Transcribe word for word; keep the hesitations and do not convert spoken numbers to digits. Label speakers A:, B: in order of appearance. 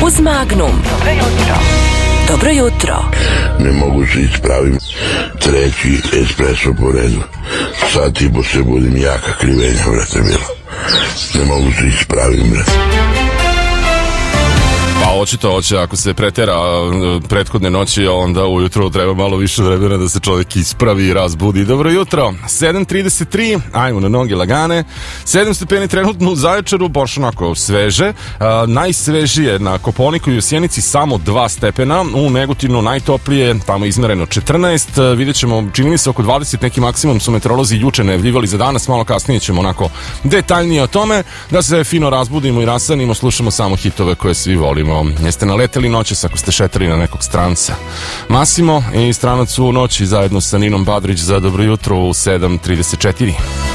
A: uz Magnum. Dobro jutro. Dobro jutro.
B: Ne mogu se ispravim. Treći espresso po redu. Sad i po se budim jaka krivenja, brate, bilo. Ne mogu se ispravim, brate.
C: Pa očito hoće, ako se pretera prethodne noći, onda ujutro treba malo više vremena da se čovjek ispravi i razbudi. Dobro jutro, sedam trideset tri, ajmo na noge lagane. sedam stepeni trenutno u Zaječaru, baš onako sveže. A, najsvežije na Koponiku i u Sjenici samo dva stepena, u Negotinu najtoplije, tamo izmereno četrnaest. Vidjet ćemo, čini mi se oko dvadeset, neki maksimum su meteorolozi juče najavljivali za danas, malo kasnije ćemo onako detaljnije o tome, da se fino razbudimo i rasanimo, slušamo samo hitove koje svi volimo. Jeste naleteli noćas ako ste šetali na nekog stranca? Masimo i stranac u noći zajedno sa Ninom Badrić za dobro jutro u sedam trideset četiri.